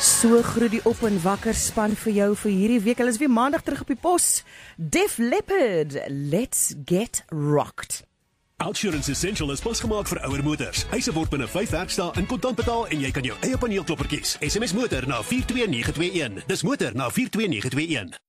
So groet die op en wakker span vir jou vir hierdie week. Hulle is weer maandag terug op die pos. Def Leppard, let's get rocked. Outsurance Essential is pasgemaak vir ouer motors. Eise word binne 5 werkdae in kontant betaal en jy kan jou eie paneelklopper kies. SMS motor na 42921. Dis motor na 42921.